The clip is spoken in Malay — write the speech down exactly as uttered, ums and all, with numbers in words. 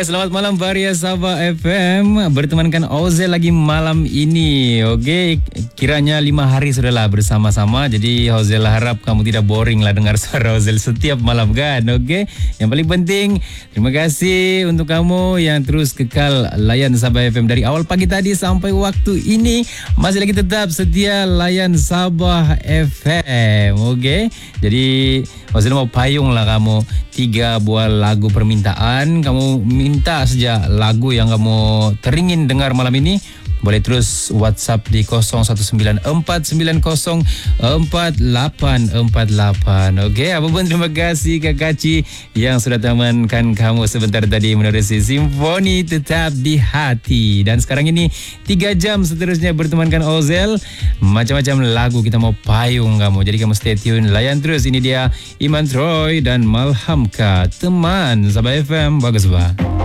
Selamat malam Varia Sabah F M. Bertemankan Ozel lagi malam ini. Okey, kiranya lima hari sudahlah bersama-sama. Jadi Ozel harap kamu tidak boring lah dengar suara Ozel setiap malam kan. Okey, yang paling penting terima kasih untuk kamu yang terus kekal layan Sabah F M dari awal pagi tadi sampai waktu ini. Masih lagi tetap setia layan Sabah F M. Okey, jadi Ozel mau payung lah kamu. Tiga buah lagu permintaan. Kamu minta saja lagu yang kamu teringin dengar malam ini. Boleh terus WhatsApp di kosong satu sembilan empat sembilan kosong empat lapan empat lapan. Okey, apapun terima kasih Kak Kaci yang sudah temankan kamu sebentar tadi menerusi Simfoni Tetap di Hati. Dan sekarang ini tiga jam seterusnya bertemankan Ozel. Macam-macam lagu kita mau payung kamu. Jadi kamu stay tune, layan terus. Ini dia Iman Troy dan Malhamka. Teman Sabah F M, bagus bah.